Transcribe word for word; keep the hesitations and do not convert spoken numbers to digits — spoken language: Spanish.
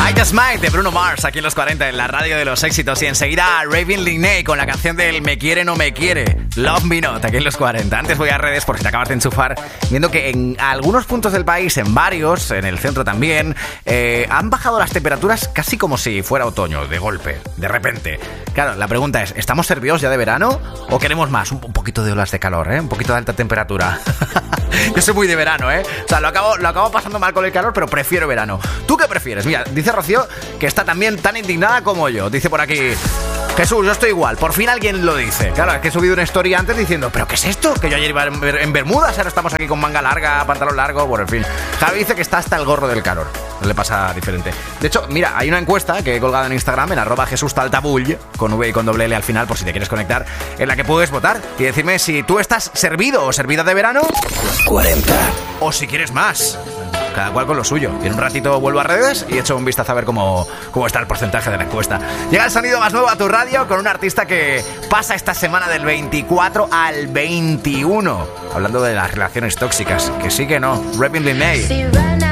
I Just Might de Bruno Mars aquí en los cuarenta en la radio de los éxitos. Y enseguida Raven Linney con la canción del Me quiere no me quiere, Love Me Not, aquí en los cuarenta. Antes voy a redes por si te acabas de enchufar, viendo que en algunos puntos del país, en varios, en el centro también, eh, han bajado las temperaturas casi como si fuera otoño, de golpe, de repente. Claro, la pregunta es, ¿estamos servidos ya de verano o queremos más? Un, un poquito de olas de calor, ¿eh? Un poquito de alta temperatura. Yo soy muy de verano, ¿eh? O sea, lo acabo, lo acabo pasando mal con el calor, pero prefiero verano. ¿Tú qué prefieres? Mira, dice Rocío que está también tan indignada como yo. Dice por aquí, Jesús, yo estoy igual. Por fin alguien lo dice. Claro, es que he subido una historia antes diciendo, ¿pero qué es esto? Que yo ayer iba en, en bermudas, ahora estamos aquí con manga larga, pantalón largo. Bueno, en fin. Javi dice que está hasta el gorro del calor. No le pasa diferente. De hecho, mira, hay una encuesta que he colgado en Instagram, en arroba Jesús Taltabull, con V y con doble L al final, por si te quieres conectar, en la que puedes votar y decirme si tú estás servido o servida de verano. cuarenta. O si quieres más. Cada cual con lo suyo. Y en un ratito vuelvo a redes y echo un vistazo a ver cómo, cómo está el porcentaje de la encuesta. Llega el sonido más nuevo a tu radio con un artista que pasa esta semana del veinticuatro al veintiuno. Hablando de las relaciones tóxicas. Que sí que no. Raven Linney.